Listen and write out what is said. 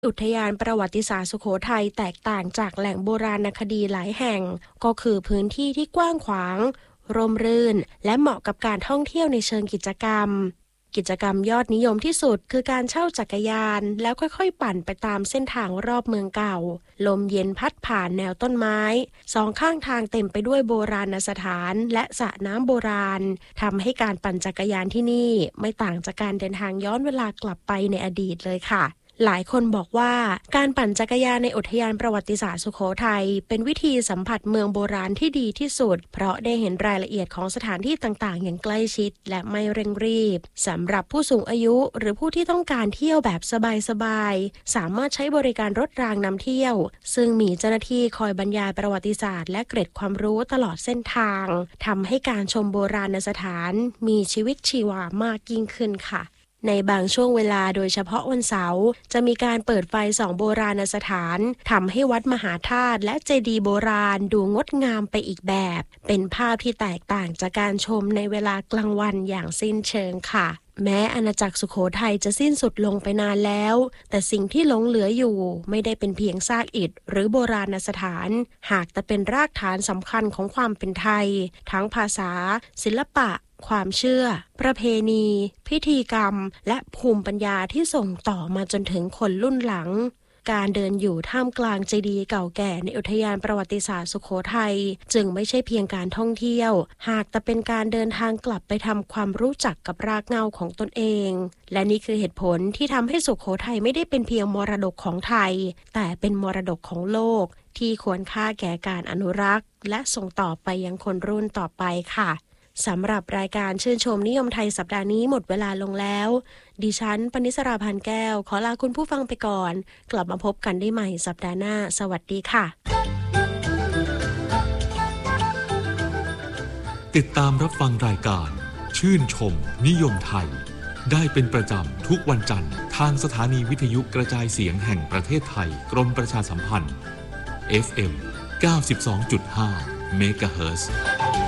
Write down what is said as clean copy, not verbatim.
อุทยานประวัติศาสตร์สุโขทัยแตกต่างจากแหล่งโบราณคดีหลายแห่งก็คือพื้นที่ที่กว้างขวางร่มรื่นและเหมาะกับการท่องเที่ยวในเชิงกิจกรรมยอดนิยมที่สุดคือการเช่าจักรยานแล้วค่อยๆปั่นไปตามเส้นทางรอบเมืองเก่าลมเย็นพัดผ่านแนวต้นไม้สองข้างทางเต็มไปด้วยโบราณสถานและสระน้ำโบราณทำให้การปั่นจักรยานที่นี่ไม่ต่างจากการเดินทางย้อนเวลากลับไปในอดีตเลยค่ะหลายคนบอกว่าการปั่นจักรยานในอุทยานประวัติศาสตร์สุโขทัยเป็นวิธีสัมผัสเมืองโบราณที่ดีที่สุดเพราะได้เห็นรายละเอียดของสถานที่ต่างๆอย่างใกล้ชิดและไม่เร่งรีบสำหรับผู้สูงอายุหรือผู้ที่ต้องการเที่ยวแบบสบายๆสามารถใช้บริการรถรางนำเที่ยวซึ่งมีเจ้าหน้าที่คอยบรรยายประวัติศาสตร์และเกร็ดความรู้ตลอดเส้นทางทำให้การชมโบราณสถานมีชีวิตชีวามากยิ่งขึ้นค่ะในบางช่วงเวลาโดยเฉพาะวันเสาร์จะมีการเปิดไฟส่องโบราณสถานทำให้วัดมหาธาตุและเจดีย์โบราณดูงดงามไปอีกแบบเป็นภาพที่แตกต่างจากการชมในเวลากลางวันอย่างสิ้นเชิงค่ะแม้อาณาจักรสุโขทัยจะสิ้นสุดลงไปนานแล้วแต่สิ่งที่หลงเหลืออยู่ไม่ได้เป็นเพียงซากอิฐหรือโบราณสถานหากแต่เป็นรากฐานสำคัญของความเป็นไทยทั้งภาษาศิลปะความเชื่อประเพณีพิธีกรรมและภูมิปัญญาที่ส่งต่อมาจนถึงคนรุ่นหลังการเดินอยู่ท่ามกลางเจดีย์เก่าแก่ในอุทยานประวัติศาสตร์สุโขทัยจึงไม่ใช่เพียงการท่องเที่ยวหากแต่เป็นการเดินทางกลับไปทำความรู้จักกับรากเหง้าของตนเองและนี่คือเหตุผลที่ทำให้สุโขทัยไม่ได้เป็นเพียงมรดกของไทยแต่เป็นมรดกของโลกที่ควรค่าแก่การอนุรักษ์และส่งต่อไปยังคนรุ่นต่อไปค่ะสำหรับรายการชื่นชมนิยมไทยสัปดาห์นี้หมดเวลาลงแล้วดิฉันปณิสราพันแก้วขอลาคุณผู้ฟังไปก่อนกลับมาพบกันได้ใหม่สัปดาห์หน้าสวัสดีค่ะติดตามรับฟังรายการชื่นชมนิยมไทยได้เป็นประจำทุกวันจันทร์ทางสถานีวิทยุกระจายเสียงแห่งประเทศไทยกรมประชาสัมพันธ์ FM 92.5 เมกะเฮิรตซ์